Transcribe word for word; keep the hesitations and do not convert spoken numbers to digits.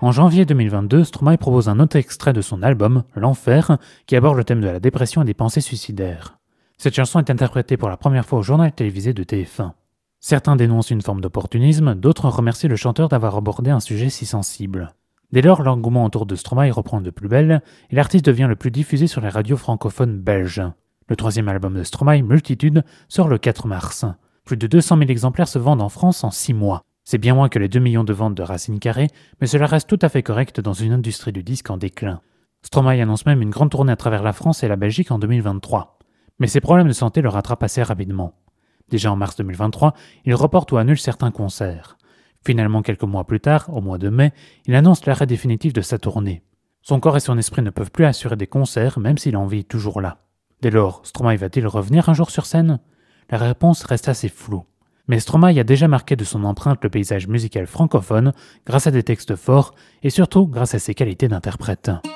En janvier deux mille vingt-deux, Stromae propose un autre extrait de son album, L'Enfer, qui aborde le thème de la dépression et des pensées suicidaires. Cette chanson est interprétée pour la première fois au journal télévisé de T F un. Certains dénoncent une forme d'opportunisme, d'autres remercient le chanteur d'avoir abordé un sujet si sensible. Dès lors, l'engouement autour de Stromae reprend de plus belle, et l'artiste devient le plus diffusé sur les radios francophones belges. Le troisième album de Stromae, Multitude, sort le quatre mars. Plus de deux cent mille exemplaires se vendent en France en six mois. C'est bien moins que les deux millions de ventes de Racine Carrée, mais cela reste tout à fait correct dans une industrie du disque en déclin. Stromae annonce même une grande tournée à travers la France et la Belgique en deux mille vingt-trois. Mais ses problèmes de santé le rattrapent assez rapidement. Déjà en mars deux mille vingt-trois, il reporte ou annule certains concerts. Finalement, quelques mois plus tard, au mois de mai, il annonce l'arrêt définitif de sa tournée. Son corps et son esprit ne peuvent plus assurer des concerts, même si l'envie est toujours là. Dès lors, Stromae va-t-il revenir un jour sur scène ? La réponse reste assez floue. Mais Stromae a déjà marqué de son empreinte le paysage musical francophone grâce à des textes forts et surtout grâce à ses qualités d'interprète.